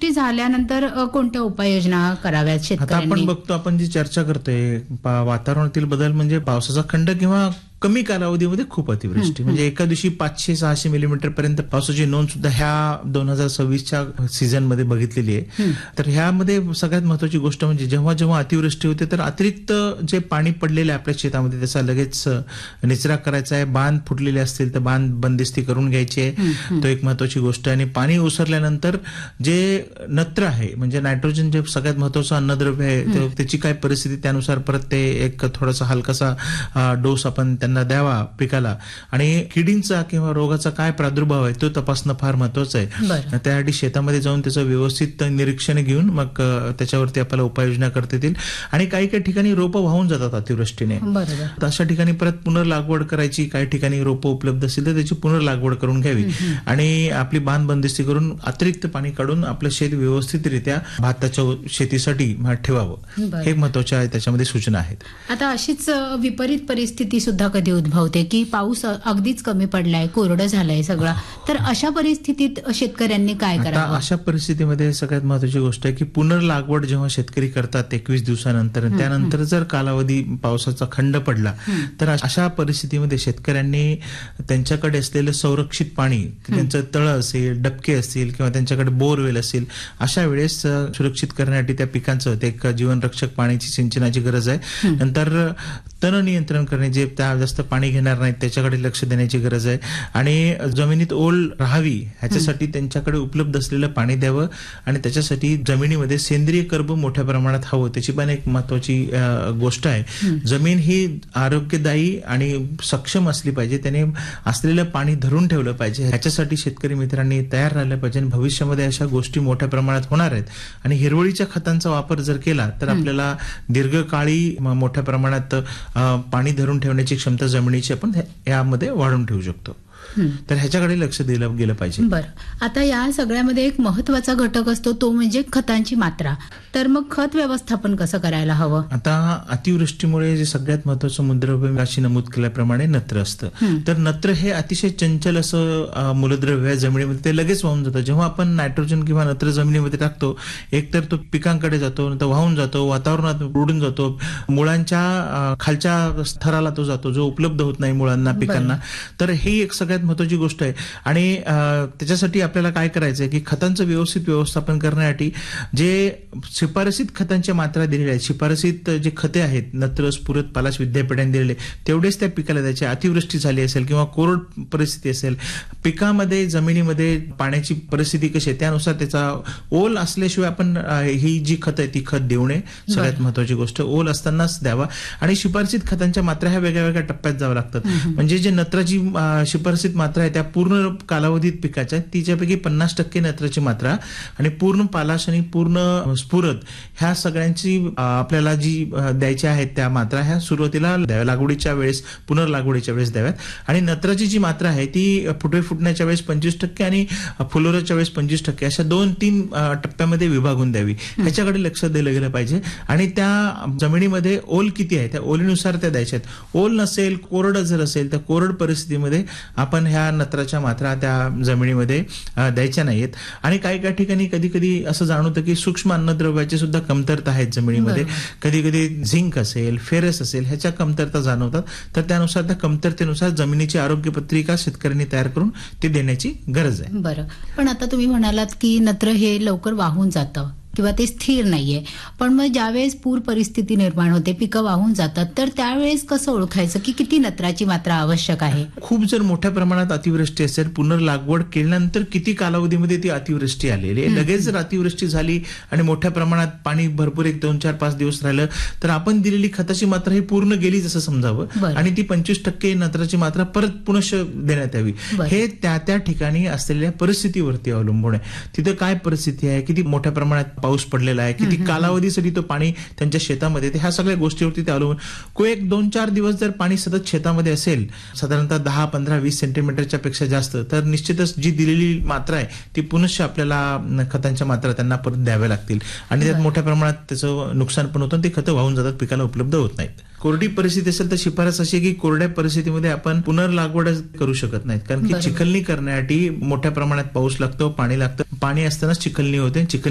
अतिवृष्टी झाल्यानंतर कोणत्या उपाययोजना कराव्यात आता शेतकऱ्यांनी? आपण बघतो, आपण जी चर्चा करतोय वातावरणातील बदल म्हणजे पावसाचा खंड किंवा कमी कालावधीमध्ये खूप अतिवृष्टी, म्हणजे एका दिवशी 500-600 मिलीमीटर पर्यंत पावसाची नोंद सुद्धा ह्या 2026च्या सीझन मध्ये बघितलेली आहे. तर ह्यामध्ये सगळ्यात महत्वाची गोष्ट म्हणजे जेव्हा जेव्हा अतिवृष्टी होते तर अतिरिक्त जे पाणी पडलेलं आहे आपल्या शेतामध्ये त्याचा लगेच निचरा करायचा आहे. बांध फुटलेले असतील तर बांध बंदिस्ती करून घ्यायची आहे, तो एक महत्वाची गोष्ट आहे. आणि पाणी ओसरल्यानंतर जे नत्र आहे म्हणजे नायट्रोजन जे सगळ्यात महत्वाचं अन्नद्रव्य आहे, त्याची काय परिस्थिती त्यानुसार परत ते एक थोडासा हलकासा डोस आपण त्यांना द्यावा पिकाला. आणि किडींचा किंवा रोगाचा काय प्रादुर्भाव आहे तो तपासणं फार महत्वाचं आहे. त्यासाठी शेतामध्ये जाऊन त्याचं व्यवस्थित निरीक्षण घेऊन मग त्याच्यावरती आपल्याला उपाययोजना करता येतील. आणि काही काही ठिकाणी रोपं वाहून जातात अतिवृष्टीने, अशा ठिकाणी परत पुनर्लागवड करायची. काही ठिकाणी रोपं उपलब्ध असतील तर त्याची पुनर्लागवड करून घ्यावी आणि आपली बांध बंदिस्ती करून अतिरिक्त पाणी काढून आपलं शेत व्यवस्थितरित्या भाताच्या शेतीसाठी ठेवावं. हे महत्वाच्या त्याच्यामध्ये सूचना आहेत. आता अशीच विपरीत परिस्थिती सुद्धा कधी उद्भवते की पाऊस अगदीच कमी पडलाय, कोरडं झालंय सगळं, तर अशा परिस्थितीत शेतकऱ्यांनी काय करावं? अशा परिस्थितीमध्ये सगळ्यात महत्वाची गोष्ट आहे की पुनर्लागवड जेव्हा शेतकरी करतात 21 दिवसानंतर, त्यानंतर जर कालावधी पावसाचा खंड पडला तर अशा परिस्थितीमध्ये शेतकऱ्यांनी त्यांच्याकडे असलेलं संरक्षित पाणी, त्यांचं तळं असेल, डबके असतील किंवा त्यांच्याकडे बोरवेल असेल, अशा वेळेस सुरक्षित करण्यासाठी त्या पिकांचं ते एक जीवनरक्षक पाण्याची सिंचनाची गरज आहे. नंतर तण नियंत्रण करणे, जे त्या जास्त पाणी घेणार नाहीत त्याच्याकडे लक्ष देण्याची गरज आहे. आणि जमिनीत ओल राहावी ह्याच्यासाठी त्यांच्याकडे उपलब्ध असलेलं पाणी द्यावं. आणि त्याच्यासाठी जमिनीमध्ये सेंद्रिय कर्ब मोठ्या प्रमाणात हवं, त्याची पण एक महत्वाची गोष्ट आहे. जमीन ही आरोग्यदायी आणि सक्षम असली पाहिजे, त्याने असलेलं पाणी धरून ठेवलं पाहिजे. ह्याच्यासाठी शेतकरी मित्रांनी तयार राहिलं पाहिजे. भविष्यामध्ये अशा गोष्टी मोठ्या प्रमाणात होणार आहेत. आणि हिरवळीच्या खतांचा वापर जर केला तर आपल्याला दीर्घकाळी मोठ्या प्रमाणात पाणी धरून ठेवण्याची क्षमता जमिनीची आपण यामध्ये वाढवून ठेवू शकतो. तर ह्याच्याकडे लक्ष दिलं गेलं पाहिजे. बरं, आता या सगळ्यामध्ये एक महत्वाचा घटक असतो तो म्हणजे खतांची मात्रा. तर मग खत व्यवस्थापन कसं करायला हवं? आता अतिवृष्टीमुळे जे सगळ्यात महत्वाचं मूलद्रव्य अशी नमूद केल्याप्रमाणे नत्र असतं. तर नत्र हे अतिशय चंचल असं मूलद्रव्य आहे जमिनीमध्ये, ते लगेच वाहून जातं. जेव्हा आपण नायट्रोजन किंवा नत्र जमिनीमध्ये टाकतो, एकतर तो पिकांकडे जातो, नंतर वाहून जातो, वातावरणात उडून जातो, मुळांच्या खालच्या स्तराला तो जातो, जो उपलब्ध होत नाही मुळांना, पिकांना. तर ही एक सगळ्यात महत्वाची गोष्ट आहे. आणि त्याच्यासाठी आपल्याला काय करायचंय की खतांचं व्यवस्थित व्यवस्थापन करण्यासाठी जे शिफारसीत खतांच्या मात्रा दिलेल्या आहेत, शिफारसीत जे खते आहेत नत्र, स्फुरद, पालाश विद्यापीठाने दिलेले तेवढेच त्या पिकाला द्यायचे. अतिवृष्टी झाली असेल किंवा कोरड परिस्थिती असेल, पिकामध्ये जमिनीमध्ये पाण्याची परिस्थिती कशी आहे त्यानुसार त्याचा ओल असल्याशिवाय आपण ही जी खत आहे ती खत देऊ नये. सगळ्यात महत्वाची गोष्ट ओल असतानाच द्यावा. आणि शिफारसीत खतांच्या मात्रा ह्या वेगळ्या वेगळ्या टप्प्यात जावं लागतात. म्हणजे जे नत्राची शिफारसीत मात्रा आहे त्या पूर्ण कालावधीत पिकाच्या तिच्यापैकी 50% नत्राची मात्रा आणि पूर्ण पालाश आणि पूर्ण स्फुरद ह्या सगळ्यांची आपल्याला जी द्यायच्या आहेत त्या मात्रा ह्या सुरुवातीला द्याव्या, लागवडीच्या वेळेस, पुनर्लागवडीच्या वेळेस द्याव्यात. आणि नत्राची जी मात्रा आहे ती फुटवे फुटण्याच्या वेळेस 25% आणि फुलोराच्या वेळेस 25% अशा 2-3 टप्प्यामध्ये विभागून द्यावी. ह्याच्याकडे लक्ष दिलं गेलं पाहिजे. आणि त्या जमिनीमध्ये ओल किती आहे त्या ओलीनुसार त्या द्यायच्या आहेत. ओल नसेल, कोरडं जर असेल तर कोरड परिस्थितीमध्ये आपण ह्या नत्राच्या मात्रा त्या जमिनीमध्ये द्यायच्या नाहीयेत. आणि काही काही ठिकाणी कधी कधी असं जाणवतं की सूक्ष्म अन्नद्रव्याची सुद्धा कमतरता आहेत जमिनीमध्ये. कधी कधी झिंक असेल, फेरस असेल ह्याच्या कमतरता जाणवतात. तर त्यानुसार त्या कमतरतेनुसार जमिनीची आरोग्य पत्रिका शेतकऱ्यांनी तयार करून ती देण्याची गरज आहे. बरं, पण आता तुम्ही म्हणालात की नत्र हे लवकर वाहून जातं किंवा ते स्थिर नाहीये, पण मग ज्यावेळेस पूर परिस्थिती निर्माण होते, पिकं वाहून जातात, तर त्यावेळेस कसं ओळखायचं की किती नत्राची मात्रा आवश्यक आहे? खूप जर मोठ्या प्रमाणात अतिवृष्टी असेल, पुनर्लागवड केल्यानंतर किती कालावधीमध्ये ती अतिवृष्टी आलेली, लगेच जर अतिवृष्टी झाली आणि मोठ्या प्रमाणात पाणी भरपूर 1, 2, 4, 5 दिवस राहिलं तर आपण दिलेली खताची मात्रा ही पूर्ण गेली असं समजावं आणि ती 25% नत्राची मात्रा परत पुनश्च देण्यात यावी. हे त्या ठिकाणी असलेल्या परिस्थितीवरती अवलंबून आहे. तिथं काय परिस्थिती आहे, किती मोठ्या प्रमाणात पाऊस पडलेला आहे, किती कालावधीसाठी तो पाणी त्यांच्या शेतामध्ये, ह्या सगळ्या गोष्टीवरती ते अवलंबून. 1, 2, 4 दिवस जर पाणी सतत शेतामध्ये असेल, साधारणतः 10, 15, 20 सेंटीमीटरच्या पेक्षा जास्त, तर निश्चितच जी दिलेली मात्रा आहे ती पुनश्च आपल्याला खतांच्या मात्रा त्यांना परत द्याव्या लागतील. आणि त्यात मोठ्या प्रमाणात त्याचं नुकसान पण होतं, ते खतं वाहून जातात, पिकाला उपलब्ध होत नाहीत. कोरडी परिस्थिती असेल तर शिफारस अशी आहे की कोरड्या परिस्थितीमध्ये आपण पुनर्लागवड करू शकत नाहीत, कारण की चिखलणी करण्यासाठी मोठ्या प्रमाणात पाऊस लागतो, पाणी लागतं. पाणी असतानाच चिखलणी होते.